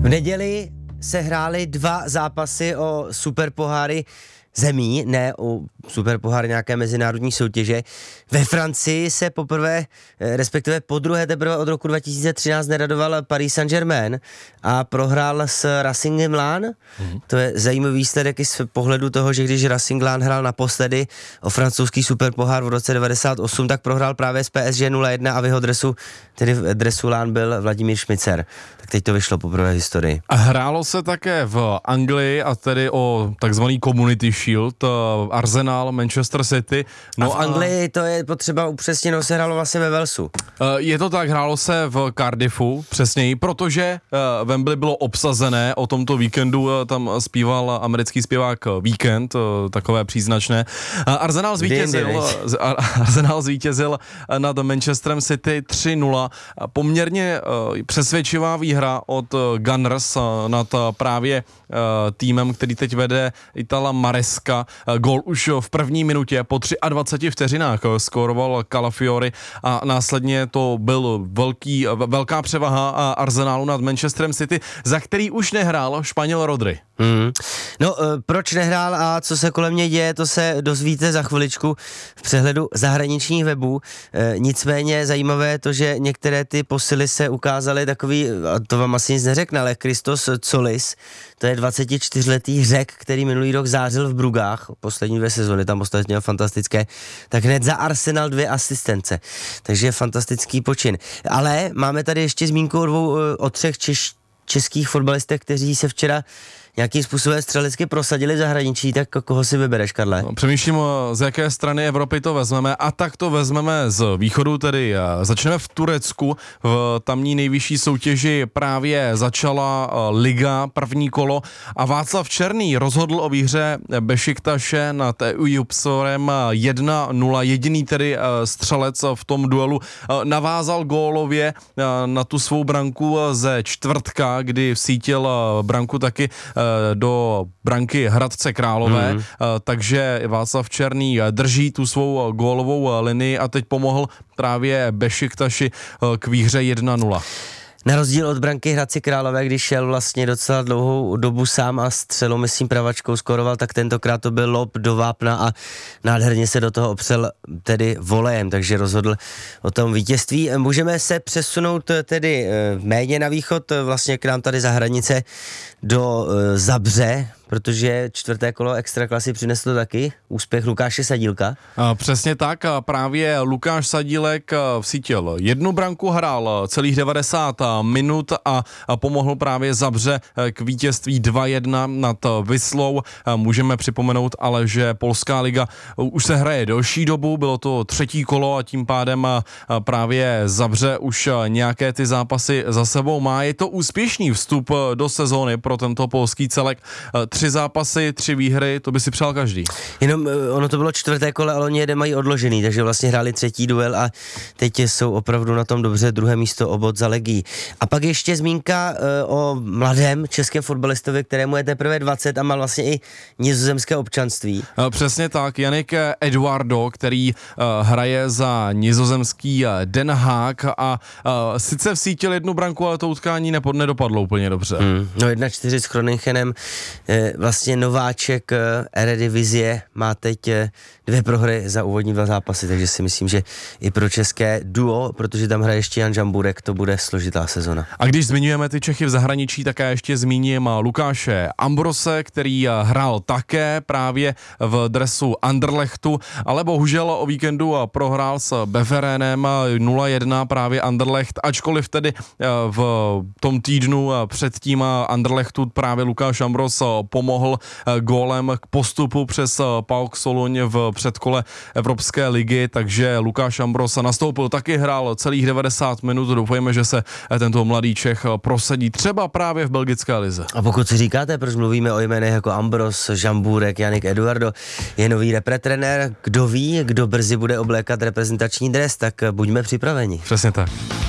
V neděli se hrály 2 zápasy o superpoháry zemí, ne o superpohár nějaké mezinárodní soutěže. Ve Francii se poprvé, respektive podruhé teprve od roku 2013 neradoval Paris Saint-Germain a prohrál s Racingem Lens. To je zajímavý výsledek i z pohledu toho, že když Racing Lens hrál naposledy o francouzský superpohár v roce 98, tak prohrál právě s PSG 0-1 a v jeho dresu, tedy v dresu Lens, byl Vladimír Šmicer. Tak teď to vyšlo poprvé v historii. A hrálo se také v Anglii a tedy o takzvaný Community Shield, Arsenal, Manchester City. No a v Anglii to je potřeba upřesnit, se hrálo vlastně ve Walesu. Je to tak, hrálo se v Cardiffu, přesněji, protože Wembley bylo obsazené, o tomto víkendu tam zpíval americký zpěvák Weekend, takové příznačné. Arsenal zvítězil nad Manchesterem City 3-0. Poměrně přesvědčivá výhra od Gunners nad právě týmem, který teď vede Itala Maresca. Gól už v první minutě po 23 vteřinách skóroval Calafiori a následně to byl velká převaha Arsenalu nad Manchesterem City, za který už nehrál Španěl Rodri. No, proč nehrál a co se kolem něj děje, to se dozvíte za chviličku v přehledu zahraničních webů. Nicméně zajímavé je to, že některé ty posily se ukázaly takový, a to vám asi nic neřekne, ale Christos Tzolis, to je 24letý Řek, který minulý rok zářil v Brugách, poslední 2 sezony, tam ostatně fantastické, tak hned za Arsenal 2 asistence. Takže fantastický počin. Ale máme tady ještě zmínku o 3 českých fotbalistech, kteří se včera nějakým způsobem střelecky prosadili v zahraničí, tak koho si vybereš, Karle? No, přemýšlím, z jaké strany Evropy to vezmeme, a tak to vezmeme z východu, tedy začneme v Turecku, v tamní nejvyšší soutěži právě začala liga, první kolo a Václav Černý rozhodl o výhře Bešiktaše nad Eyüpsporem 1-0, jediný tedy střelec v tom duelu navázal gólově na tu svou branku ze čtvrtka, kdy vsítil branku taky do branky Hradce Králové, takže Václav Černý drží tu svou gólovou linii a teď pomohl právě Bešiktaši k výhře 1-0. Na rozdíl od branky Hradci Králové, když šel vlastně docela dlouhou dobu sám a střelou, myslím, pravačkou skoroval, tak tentokrát to byl lob do vápna a nádherně se do toho opřel tedy volejem, takže rozhodl o tom vítězství. Můžeme se přesunout tedy méně na východ, vlastně k nám tady za hranice do Zabře, protože 4. kolo extraklasy přineslo taky úspěch Lukáše Sadílka. Přesně tak, právě Lukáš Sadílek vsítil 1 branku, hrál celých 90 minut a pomohl právě Zabře k vítězství 2-1 nad Vyslou. Můžeme připomenout ale, že polská liga už se hraje delší dobu, bylo to 3. kolo a tím pádem právě Zabře už nějaké ty zápasy za sebou má. Je to úspěšný vstup do sezóny pro tento polský celek. 3 zápasy, 3 výhry, to by si přál každý. Jenom ono to bylo 4. kolo, ale oni jeden mají odložený, takže vlastně hráli 3. duel a teď jsou opravdu na tom dobře, 2. místo o bod za Legií. A pak ještě zmínka o mladém českém fotbalistovi, kterému je teprve 20 a má vlastně i nizozemské občanství. Přesně tak, Yannick Eduardo, který hraje za nizozemský Den Haag a sice vsítil 1 branku, ale to utkání nedopadlo úplně dobře. No 1-4 s Groningenem, vlastně nováček Eredivisie má teď 2 prohry za úvodní 2 zápasy, takže si myslím, že i pro české duo, protože tam hraje ještě Jan Žamburek, to bude složitá sezona. A když zmiňujeme ty Čechy v zahraničí, tak já ještě zmíním Lukáše Ambrose, který hrál také právě v dresu Anderlechtu, ale bohužel o víkendu prohrál s Beverénem 0-1 právě Anderlecht, ačkoliv tedy v tom týdnu předtím Anderlechtu právě Lukáš Ambros pomohl gólem k postupu přes PAOK Soluň v předkole Evropské ligy, takže Lukáš Ambros nastoupil, taky hrál celých 90 minut, doufejme, že se tento mladý Čech prosadí třeba právě v belgické lize. A pokud si říkáte, proč mluvíme o jménech jako Ambros, Žamburek, Yannick Eduardo, je nový repretrenér, kdo ví, kdo brzy bude oblékat reprezentační dres, tak buďme připraveni. Přesně tak.